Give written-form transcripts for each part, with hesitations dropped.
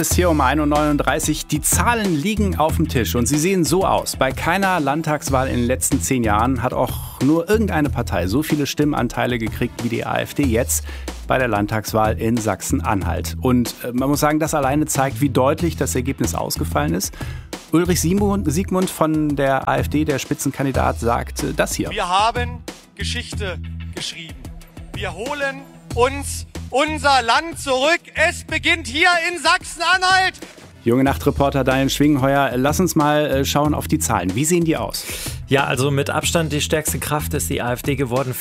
Es ist hier um 1:39 Uhr. Die Zahlen liegen auf dem Tisch und sie sehen so aus. Bei keiner Landtagswahl in den letzten 10 Jahren hat auch nur irgendeine Partei so viele Stimmanteile gekriegt wie die AfD jetzt bei der Landtagswahl in Sachsen-Anhalt. Und man muss sagen, das alleine zeigt, wie deutlich das Ergebnis ausgefallen ist. Ulrich Siegmund von der AfD, der Spitzenkandidat, sagt das hier. Wir haben Geschichte geschrieben. Wir holen uns unser Land zurück. Es beginnt hier in Sachsen-Anhalt. Junge Nachtreporter Daniel Schwingenheuer, lass uns mal schauen auf die Zahlen. Wie sehen die aus? Ja, also mit Abstand die stärkste Kraft ist die AfD geworden,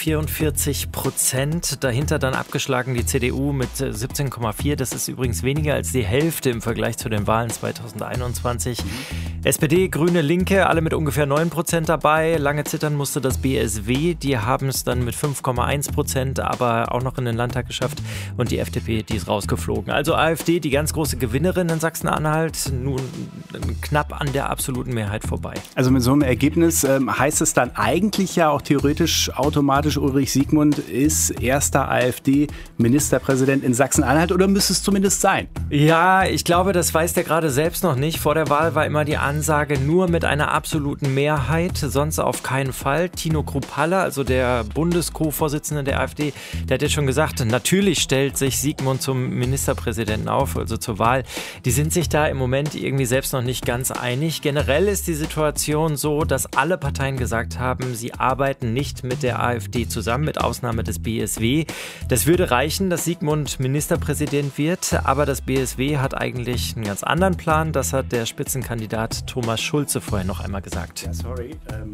44%. Dahinter dann abgeschlagen die CDU mit 17,4%. Das ist übrigens weniger als die Hälfte im Vergleich zu den Wahlen 2021. SPD, Grüne, Linke, alle mit ungefähr 9% dabei. Lange zittern musste das BSW. Die haben es dann mit 5,1%, aber auch noch in den Landtag geschafft. Und die FDP, die ist rausgeflogen. Also AfD, die ganz große Gewinnerin in Sachsen-Anhalt, nun knapp an der absoluten Mehrheit vorbei. Also mit so einem Ergebnis heißt es dann eigentlich ja auch theoretisch automatisch, Ulrich Siegmund ist erster AfD-Ministerpräsident in Sachsen-Anhalt, oder müsste es zumindest sein? Ja, ich glaube, das weiß der gerade selbst noch nicht. Vor der Wahl war immer die Ansage, nur mit einer absoluten Mehrheit, sonst auf keinen Fall. Tino Kruppalla, also der Bundes-Co-Vorsitzende der AfD, der hat jetzt schon gesagt, natürlich stellt sich Siegmund zum Ministerpräsidenten auf, also zur Wahl. Die sind sich da im Moment irgendwie selbst noch nicht ganz einig. Generell ist die Situation so, dass alle Parteien gesagt haben, sie arbeiten nicht mit der AfD zusammen, mit Ausnahme des BSW. Das würde reichen, dass Siegmund Ministerpräsident wird, aber das BSW hat eigentlich einen ganz anderen Plan. Das hat der Spitzenkandidat Thomas Schulze vorher noch einmal gesagt. Ja, sorry.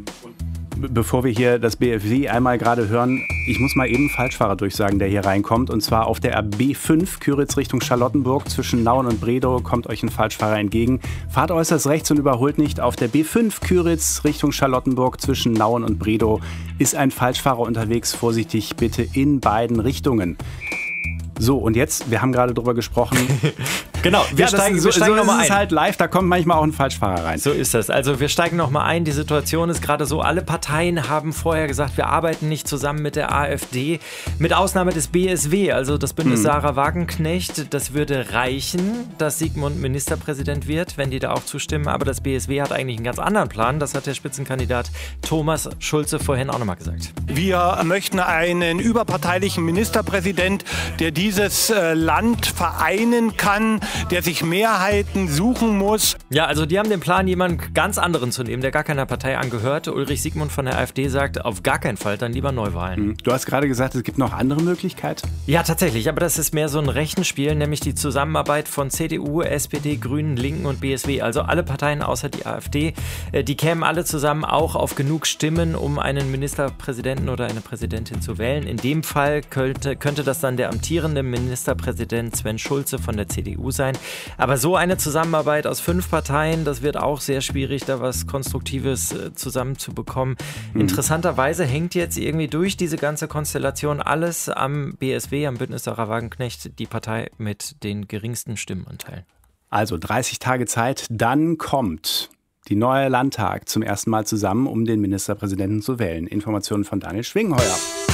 Bevor wir hier das BSW einmal gerade hören, ich muss mal eben Falschfahrer durchsagen, der hier reinkommt. Und zwar auf der B5 Küritz Richtung Charlottenburg zwischen Nauen und Bredow kommt euch ein Falschfahrer entgegen. Fahrt äußerst rechts und überholt nicht. Auf der B5 Küritz Richtung Charlottenburg zwischen Nauen und Bredow ist ein Falschfahrer unterwegs. Vorsichtig bitte in beiden Richtungen. So, und jetzt, wir haben gerade drüber gesprochen. Genau, wir steigen nochmal ein. Es ist halt live, da kommt manchmal auch ein Falschfahrer rein. So ist das. Also wir steigen nochmal ein. Die Situation ist gerade so, alle Parteien haben vorher gesagt, wir arbeiten nicht zusammen mit der AfD, mit Ausnahme des BSW, also das Bündnis Sarah Wagenknecht. Das würde reichen, dass Siegmund Ministerpräsident wird, wenn die da auch zustimmen. Aber das BSW hat eigentlich einen ganz anderen Plan. Das hat der Spitzenkandidat Thomas Schulze vorhin auch nochmal gesagt. Wir möchten einen überparteilichen Ministerpräsident, der dieses Land vereinen kann, der sich Mehrheiten suchen muss. Ja, also die haben den Plan, jemanden ganz anderen zu nehmen, der gar keiner Partei angehört. Ulrich Siegmund von der AfD sagt, auf gar keinen Fall, dann lieber Neuwahlen. Du hast gerade gesagt, es gibt noch andere Möglichkeiten? Ja, tatsächlich, aber das ist mehr so ein Rechenspiel, nämlich die Zusammenarbeit von CDU, SPD, Grünen, Linken und BSW. Also alle Parteien außer die AfD, die kämen alle zusammen auch auf genug Stimmen, um einen Ministerpräsidenten oder eine Präsidentin zu wählen. In dem Fall könnte das dann der amtierende Ministerpräsident Sven Schulze von der CDU sein. Aber so eine Zusammenarbeit aus 5 Parteien, das wird auch sehr schwierig, da was Konstruktives zusammenzubekommen. Interessanterweise hängt jetzt irgendwie durch diese ganze Konstellation alles am BSW, am Bündnis Sarah Wagenknecht, die Partei mit den geringsten Stimmenanteilen. Also 30 Tage Zeit, dann kommt die neue Landtag zum ersten Mal zusammen, um den Ministerpräsidenten zu wählen. Informationen von Daniel Schwingenheuer.